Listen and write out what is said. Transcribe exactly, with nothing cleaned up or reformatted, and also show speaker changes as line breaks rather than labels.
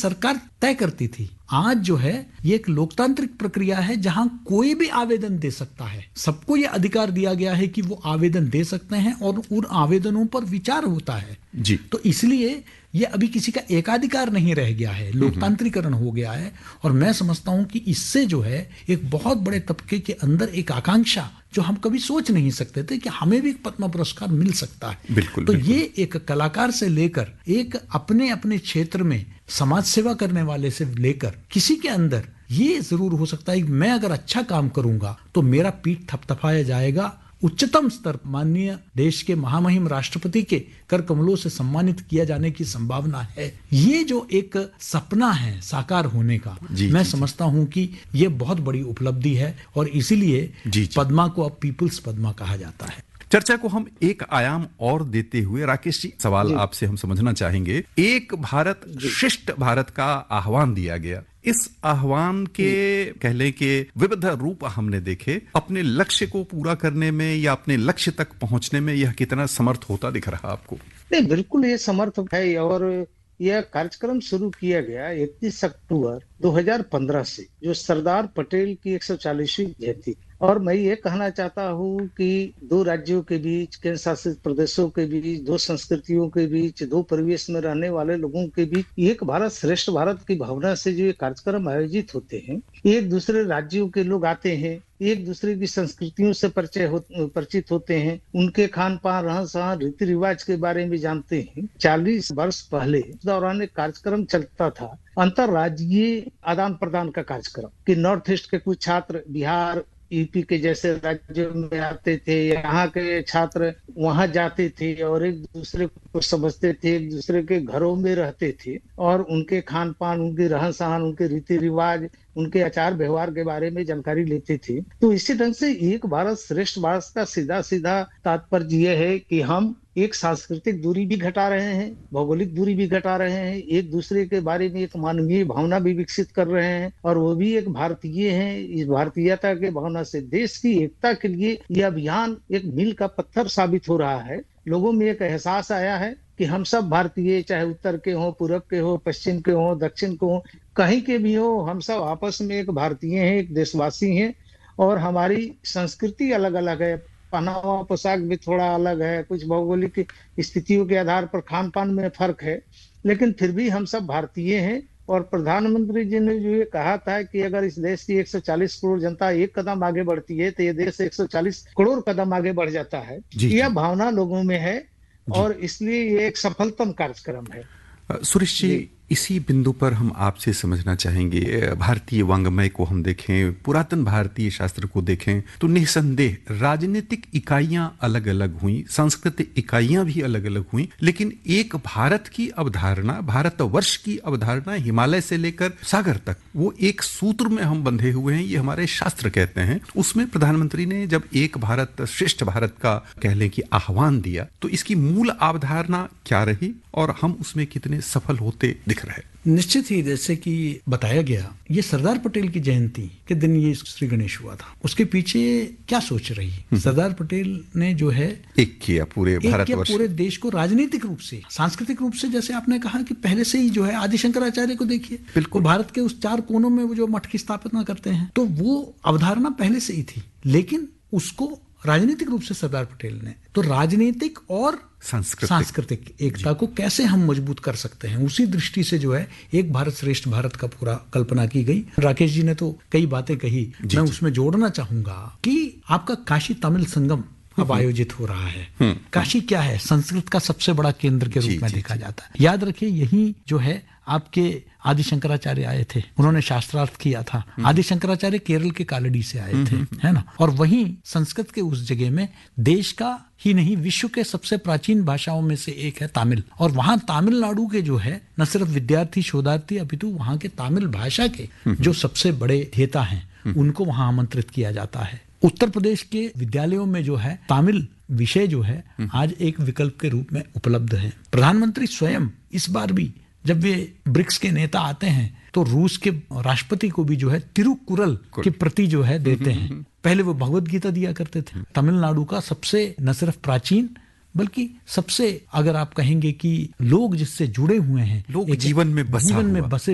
सरकार तय करती थी। आज जो है ये एक लोकतांत्रिक प्रक्रिया है जहां कोई भी आवेदन दे सकता है। सबको ये अधिकार दिया गया है कि वो आवेदन दे सकते हैं और उन आवेदनों पर विचार होता है
जी।
तो इसलिए ये अभी किसी का एकाधिकार नहीं रह गया है, लोकतांत्रिकरण हो गया है। और मैं समझता हूं कि इससे जो है एक बहुत बड़े तबके के अंदर एक आकांक्षा जो हम कभी सोच नहीं सकते थे कि हमें भी एक पद्म पुरस्कार मिल सकता है।
बिल्कुल,
तो
बिल्कुल।
ये एक कलाकार से लेकर एक अपने अपने क्षेत्र में समाज सेवा करने वाले से लेकर किसी के अंदर ये जरूर हो सकता है कि मैं अगर अच्छा काम करूंगा तो मेरा पीठ थपथपाया जाएगा। उच्चतम स्तर माननीय देश के महामहिम राष्ट्रपति के कर कमलों से सम्मानित किया जाने की संभावना है। ये जो एक सपना है साकार होने का,
जी,
मैं
जी,
समझता हूं कि ये बहुत बड़ी उपलब्धि है और इसीलिए
जी, जी।
पद्मा को अब पीपुल्स पद्मा कहा जाता है।
चर्चा को हम एक आयाम और देते हुए राकेश जी, सवाल आपसे हम समझना चाहेंगे। एक भारत श्रेष्ठ भारत का आह्वान दिया गया। इस आह्वान के कह लें कि विविध रूप हमने देखे। अपने लक्ष्य को पूरा करने में या अपने लक्ष्य तक पहुंचने में यह कितना समर्थ होता दिख रहा आपको?
नहीं, बिल्कुल ये समर्थ है। और यह कार्यक्रम शुरू किया गया इकतीस अक्टूबर दो हज़ार पंद्रह से, जो सरदार पटेल की एक सौ चालीसवीं जयंती। और मैं ये कहना चाहता हूँ कि दो राज्यों के बीच, केंद्र शासित प्रदेशों के बीच, दो संस्कृतियों के बीच, दो परिवेश में रहने वाले लोगों के बीच एक भारत श्रेष्ठ भारत की भावना से जो ये कार्यक्रम आयोजित होते हैं, एक दूसरे राज्यों के लोग आते हैं, एक दूसरे की संस्कृतियों से परिचय हो, परिचित होते हैं, उनके खान पान, रहन सहन, रीति रिवाज के बारे में जानते हैं। चालीस वर्ष पहले इस दौरान एक कार्यक्रम चलता था, अंतरराज्यीय आदान प्रदान का कार्यक्रम, कि नॉर्थ ईस्ट के कुछ छात्र बिहार, यूपी के जैसे राज्यों में आते थे, यहाँ के छात्र वहां जाते थे और एक दूसरे को समझते थे, एक दूसरे के घरों में रहते थे और उनके खान पान, उनके रहन सहन, उनके रीति रिवाज, उनके आचार व्यवहार के बारे में जानकारी लेते थे। तो इसी ढंग से एक भारत श्रेष्ठ भारत का सीधा सीधा तात्पर्य यह है कि हम एक सांस्कृतिक दूरी भी घटा रहे हैं, भौगोलिक दूरी भी घटा रहे हैं, एक दूसरे के बारे में एक मानवीय भावना भी विकसित कर रहे हैं और वो भी एक भारतीय हैं। इस भारतीयता के भावना से देश की एकता के लिए यह अभियान एक मील का पत्थर साबित हो रहा है। लोगों में एक एहसास आया है कि हम सब भारतीय, चाहे उत्तर के हो, पूर्व के हो, पश्चिम के हो, दक्षिण के हो, कहीं के भी हो, हम सब आपस में एक भारतीय हैं, एक देशवासी हैं। और हमारी संस्कृति अलग अलग है, पहनावा पोशाक भी थोड़ा अलग है, कुछ भौगोलिक स्थितियों के आधार पर खान पान में फर्क है, लेकिन फिर भी हम सब भारतीय हैं। और प्रधानमंत्री जी ने जो ये कहा था कि अगर इस देश की एक सौ चालीस करोड़ जनता एक कदम आगे बढ़ती है तो ये देश एक सौ चालीस करोड़ कदम आगे बढ़ जाता है, यह भावना लोगों में है और इसलिए ये एक सफलतम कार्यक्रम है।
सुरेश जी, इसी बिंदु पर हम आपसे समझना चाहेंगे, भारतीय वांग्मय को हम देखें, पुरातन भारतीय शास्त्र को देखें तो निसंदेह राजनीतिक इकाइयां अलग अलग हुई, सांस्कृतिक इकाइयां भी अलग अलग हुई, लेकिन एक भारत की अवधारणा, भारतवर्ष की अवधारणा हिमालय से लेकर सागर तक, वो एक सूत्र में हम बंधे हुए हैं, ये हमारे शास्त्र कहते हैं। उसमें प्रधानमंत्री ने जब एक भारत श्रेष्ठ भारत का कह लें कि आह्वान दिया, तो इसकी मूल अवधारणा क्या रही और हम उसमें कितने सफल होते दिख रहे?
निश्चित ही, जैसे कि बताया गया, ये सरदार पटेल की जयंती के दिन ये श्री गणेश हुआ था। उसके पीछे क्या सोच रही सरदार पटेल ने जो है
एक किया पूरे भारतवर्ष,
पूरे देश को राजनीतिक रूप से, सांस्कृतिक रूप से, जैसे आपने कहा कि पहले से ही जो है आदि शंकराचार्य को देखिए, बिल्कुल भारत के उस चार कोनों में वो जो मठ की स्थापना करते हैं, तो वो अवधारणा पहले से ही थी, लेकिन उसको राजनीतिक रूप से सरदार पटेल ने, तो राजनीतिक और
सांस्कृतिक
सांस्कृतिक एकता को कैसे हम मजबूत कर सकते हैं, उसी दृष्टि से जो है एक भारत श्रेष्ठ भारत का पूरा कल्पना की गई। राकेश जी ने तो कई बातें कही, मैं उसमें जोड़ना चाहूंगा कि आपका काशी तमिल संगम अब आयोजित हो रहा है। काशी क्या है? संस्कृत का सबसे बड़ा केंद्र के रूप में देखा जाता है। याद रखिए, यही जो है आपके आदि शंकराचार्य आए थे, उन्होंने शास्त्रार्थ किया था। आदि शंकराचार्य केरल के कालड़ी से आए थे, है ना। और वहीं संस्कृत के उस जगह में देश का ही नहीं, विश्व के सबसे प्राचीन भाषाओं में से एक है तमिल। और वहां तमिलनाडु के जो है न सिर्फ विद्यार्थी शोधार्थी, अपितु वहां के तमिल भाषा के जो सबसे बड़े नेता हैं, उनको वहां आमंत्रित किया जाता है। उत्तर प्रदेश के विद्यालयों में जो है तमिल विषय जो है आज एक विकल्प के रूप में उपलब्ध है। प्रधानमंत्री स्वयं इस बार भी जब वे ब्रिक्स के नेता आते हैं तो रूस के राष्ट्रपति को भी जो है तिरुकुरल की प्रति जो है देते हैं। पहले वो भगवत गीता दिया करते थे। तमिलनाडु का सबसे न सिर्फ प्राचीन बल्कि सबसे, अगर आप कहेंगे कि लोग जिससे जुड़े हुए हैं,
लोग जीवन में बसा
जीवन में बसे